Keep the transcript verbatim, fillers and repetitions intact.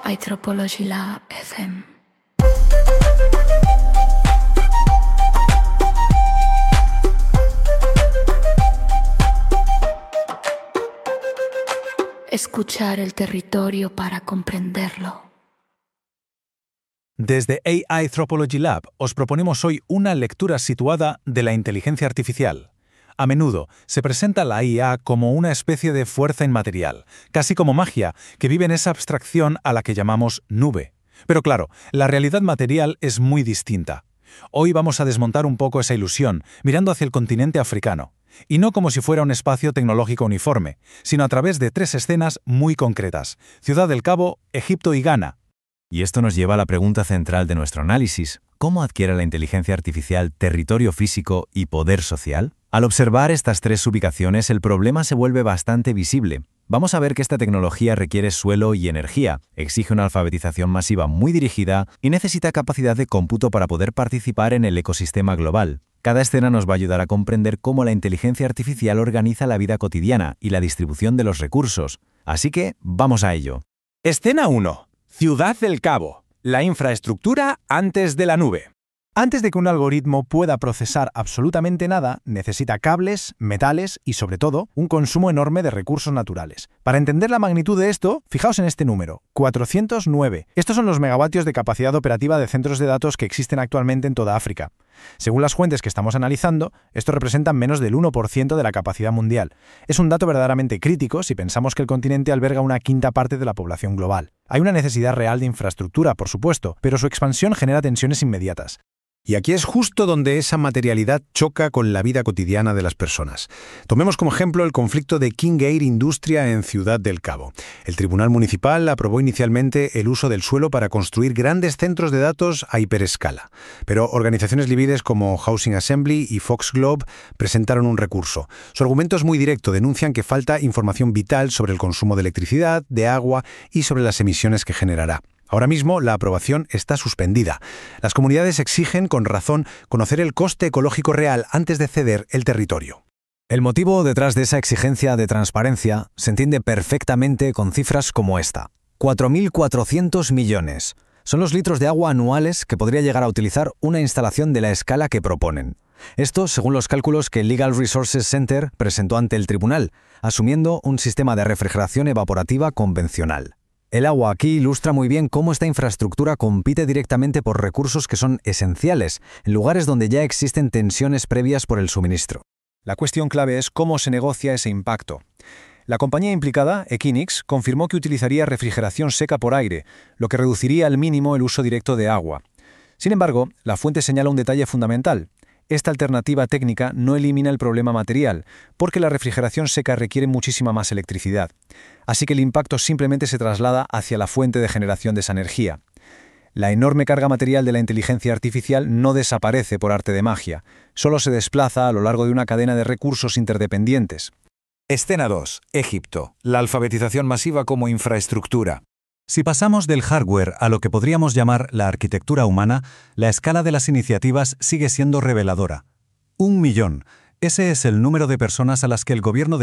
Anthropology Lab F M. Escuchar el territorio para comprenderlo. Desde A I Anthropology Lab os proponemos hoy una lectura situada de la inteligencia artificial. A menudo se presenta la I A como una especie de fuerza inmaterial, casi como magia, que vive en esa abstracción a la que llamamos nube. Pero claro, la realidad material es muy distinta. Hoy vamos a desmontar un poco esa ilusión, mirando hacia el continente africano. Y no como si fuera un espacio tecnológico uniforme, sino a través de tres escenas muy concretas: Ciudad del Cabo, Egipto y Ghana. Y esto nos lleva a la pregunta central de nuestro análisis: ¿cómo adquiere la inteligencia artificial territorio físico y poder social? Al observar estas tres ubicaciones, el problema se vuelve bastante visible. Vamos a ver que esta tecnología requiere suelo y energía, exige una alfabetización masiva muy dirigida y necesita capacidad de cómputo para poder participar en el ecosistema global. Cada escena nos va a ayudar a comprender cómo la inteligencia artificial organiza la vida cotidiana y la distribución de los recursos. Así que, vamos a ello. Escena uno. Ciudad del Cabo. La infraestructura antes de la nube. Antes de que un algoritmo pueda procesar absolutamente nada, necesita cables, metales y, sobre todo, un consumo enorme de recursos naturales. Para entender la magnitud de esto, fijaos en este número, cuatrocientos nueve. Estos son los megavatios de capacidad operativa de centros de datos que existen actualmente en toda África. Según las fuentes que estamos analizando, esto representa menos del uno por ciento de la capacidad mundial. Es un dato verdaderamente crítico si pensamos que el continente alberga una quinta parte de la población global. Hay una necesidad real de infraestructura, por supuesto, pero su expansión genera tensiones inmediatas. Y aquí es justo donde esa materialidad choca con la vida cotidiana de las personas. Tomemos como ejemplo el conflicto de King Air Industria en Ciudad del Cabo. El Tribunal Municipal aprobó inicialmente el uso del suelo para construir grandes centros de datos a hiperescala. Pero organizaciones líderes como Housing Assembly y Fox Globe presentaron un recurso. Su argumento es muy directo, denuncian que falta información vital sobre el consumo de electricidad, de agua y sobre las emisiones que generará. Ahora mismo la aprobación está suspendida. Las comunidades exigen, con razón, conocer el coste ecológico real antes de ceder el territorio. El motivo detrás de esa exigencia de transparencia se entiende perfectamente con cifras como esta: cuatro mil cuatrocientos millones. Son los litros de agua anuales que podría llegar a utilizar una instalación de la escala que proponen. Esto según los cálculos que el Legal Resources Center presentó ante el tribunal, asumiendo un sistema de refrigeración evaporativa convencional. El agua aquí ilustra muy bien cómo esta infraestructura compite directamente por recursos que son esenciales, en lugares donde ya existen tensiones previas por el suministro. La cuestión clave es cómo se negocia ese impacto. La compañía implicada, Equinix, confirmó que utilizaría refrigeración seca por aire, lo que reduciría al mínimo el uso directo de agua. Sin embargo, la fuente señala un detalle fundamental. Esta alternativa técnica no elimina el problema material, porque la refrigeración seca requiere muchísima más electricidad. Así que el impacto simplemente se traslada hacia la fuente de generación de esa energía. La enorme carga material de la inteligencia artificial no desaparece por arte de magia, solo se desplaza a lo largo de una cadena de recursos interdependientes. Escena dos. Egipto. La alfabetización masiva como infraestructura. Si pasamos del hardware a lo que podríamos llamar la arquitectura humana, la escala de las iniciativas sigue siendo reveladora. Un millón. Ese es el número de personas a las que el gobierno de